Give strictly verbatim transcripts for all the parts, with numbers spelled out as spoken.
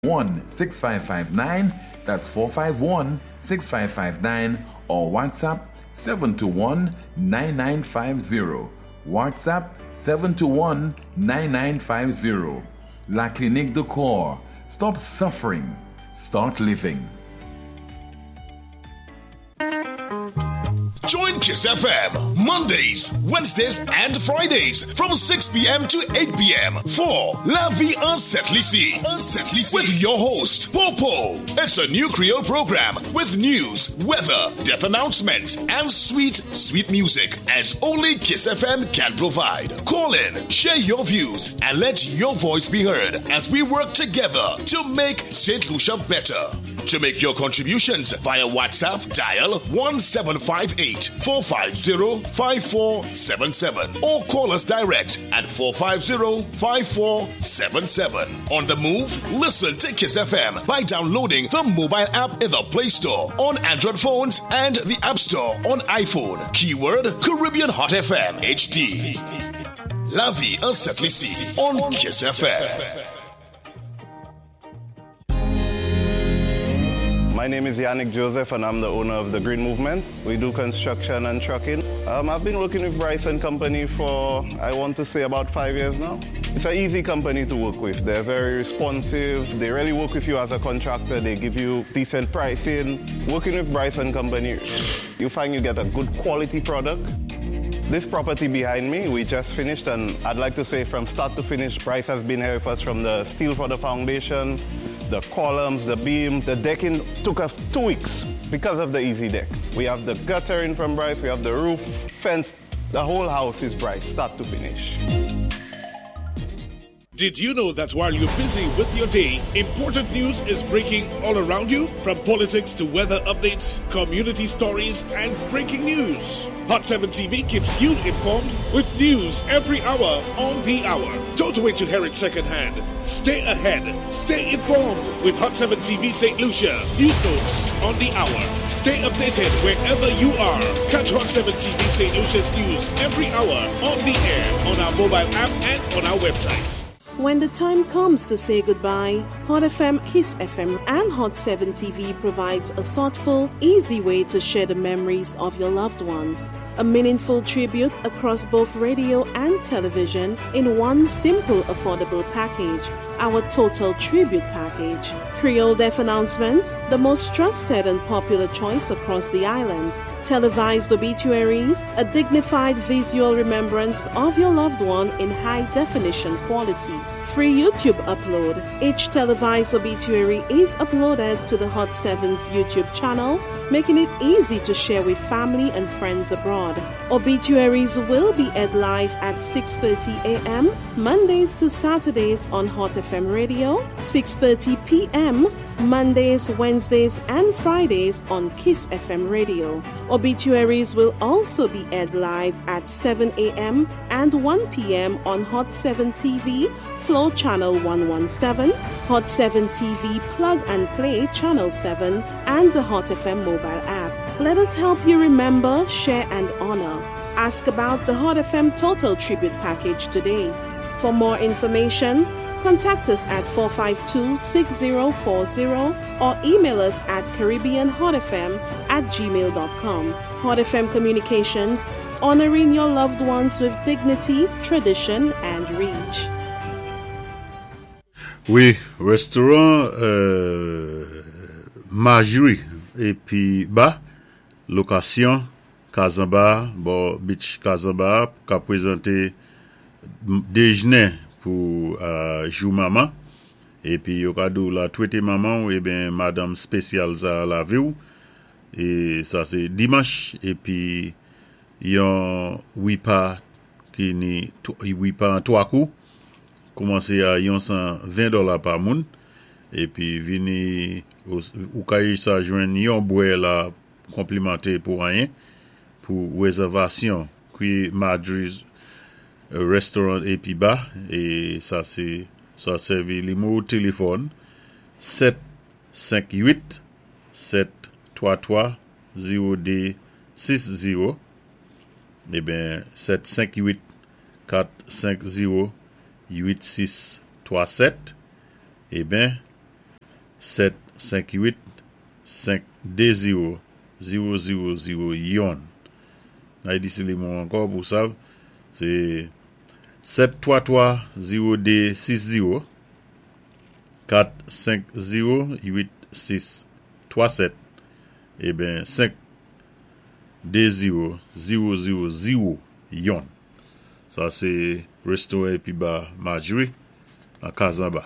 one six five five nine. That's four five one six five five nine, or WhatsApp seven two one nine nine five zero. WhatsApp seven two one nine nine five zero. La Clinique de Corps. Stop suffering. Start living. Join Kiss F M Mondays, Wednesdays, and Fridays from six p.m. to eight p.m. for La Vie en Saint-Lucie with your host, Popo. It's a new Creole program with news, weather, death announcements, and sweet, sweet music as only Kiss F M can provide. Call in, share your views, and let your voice be heard as we work together to make Saint Lucia better. To make your contributions via WhatsApp, dial one seven five eight four five zero five four seven seven or call us direct at four five zero five four seven seven. On the move, listen to Kiss F M by downloading the mobile app in the Play Store on Android phones and the App Store on iPhone. Keyword Caribbean Hot F M H D. La Vie en Saint-Lucie on Kiss F M. My name is Yannick Joseph and I'm the owner of The Green Movement. We do construction and trucking. Um, I've been working with Bryce and Company for, I want to say, about five years now. It's an easy company to work with. They're very responsive. They really work with you as a contractor. They give you decent pricing. Working with Bryce and Company, you find you get a good quality product. This property behind me, we just finished, and I'd like to say from start to finish, Bryce has been here with us from the steel for the foundation, the columns, the beam, the decking took us two weeks because of the Easy Deck. We have the guttering from Bryce, we have the roof, fence, the whole house is Bryce, start to finish. Did you know that while you're busy with your day, important news is breaking all around you? From politics to weather updates, community stories, and breaking news. Hot seven T V keeps you informed with news every hour on the hour. Don't wait to hear it secondhand. Stay ahead. Stay informed with Hot seven T V Saint Lucia. News notes on the hour. Stay updated wherever you are. Catch Hot seven T V Saint Lucia's news every hour on the air, on our mobile app, and on our website. When the time comes to say goodbye, Hot F M, Kiss F M, and Hot seven T V provides a thoughtful, easy way to share the memories of your loved ones. A meaningful tribute across both radio and television in one simple, affordable package. Our Total Tribute Package. Creole Deaf Announcements, the most trusted and popular choice across the island. Televised obituaries, a dignified visual remembrance of your loved one in high-definition quality. Free YouTube upload. Each televised obituary is uploaded to the Hot seven's YouTube channel, making it easy to share with family and friends abroad. Obituaries will be aired live at six thirty a.m. Mondays to Saturdays on Hot F M Radio, six thirty p.m. Mondays, Wednesdays, and Fridays on Kiss F M Radio. Obituaries will also be aired live at seven a.m. and one p.m. on Hot seven T V, Flow Channel one seventeen, Hot seven T V Plug and Play Channel seven, and the Hot F M mobile app. Let us help you remember, share, and honor. Ask about the Hot F M Total Tribute Package today. For more information, contact us at four five two, six zero four zero or email us at caribbean hot f m at gmail dot com. Hot F M Communications, honoring your loved ones with dignity, tradition, and reach. Oui, restaurant euh, Marjorie et puis bas, location Kazamba, bon, Beach Kazamba, qui a présenté déjeuner pour euh, jou maman et puis yo cadeau la traité maman et ben madame spéciale ça la vie et ça c'est dimanche et puis yon oui pas qui ni oui pas en trois coups commencer à yon cent vingt dollars par moun et puis vini ou caille ça joindre yon bois là complémentaire pour rien pour réservation qui Madrid restaurant et puis bas et ça c'est ça servi le numéro téléphone sept cinq huit sept trois trois zéro deux six zéro et ben sept cinq huit quatre cinq zéro huit six trois sept et ben sept cinq huit cinq deux zéro zéro zéro zéro yon. N'a dit les mots encore pour ça, c'est sept trois trois zéro deux six zéro quatre cinq zéro huit six trois sept et ben cinq deux zéro zéro zéro zéro yon. Ça c'est restaurant et puis bas Marjorie à Kazamba.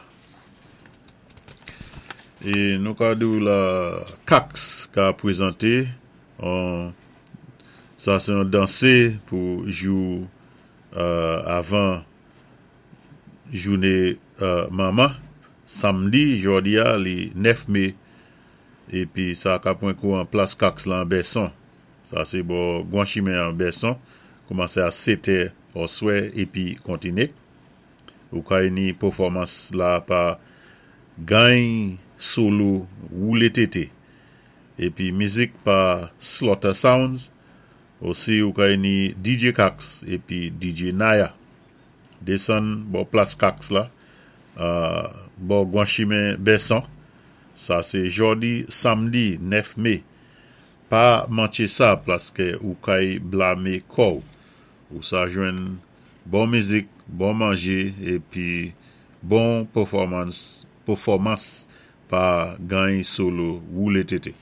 Et nous avons la C A X qui a présenté on, ça c'est un dansé pour jouer euh, avant journée euh, maman samedi jeudi le neuf mai et puis ça a point coup en place C A X là en Besson. Ça c'est bon Guanchimé en Besson commencer à sept heures au soir et puis continuer. Ou kay ni performance là par gagne solo ou les tété et puis musique par Slaughter Sounds aussi ou kay ni D J C A X et puis D J Naya descend bon place C A X là euh bon Guanchimé Besson. Ça c'est jeudi samedi neuf mai. Pas manquer ça parce que ou kay blâmer ko ou ça joine bon musique, bon manger et puis bon performance performance par gagne solo ou les tété.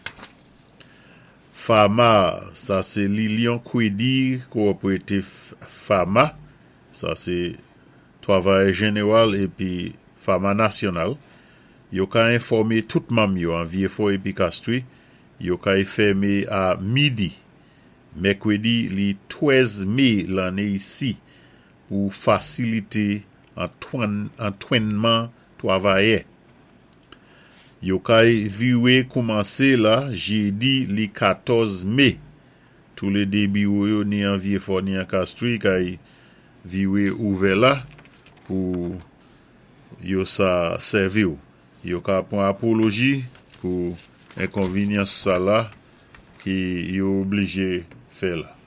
Fama, ça c'est Lilian Kwedi coopératif Fama, ça c'est travail général et puis Fama national. Yo ka informer tout mam yo en Vieux-Fort et puis Castries, yo ka fermé à midi mercredi le treize mai l'année ici pour faciliter entraînement travailleur. Yo kay viwe commencer là jeudi le quatorze mai. Tous les débits yo ni en Vieux-Fort ni en Castries kay viwe ouvert là pour yo ça servir. Yo ka prend apologie pour inconvénience ça là qui yo obligé faire là.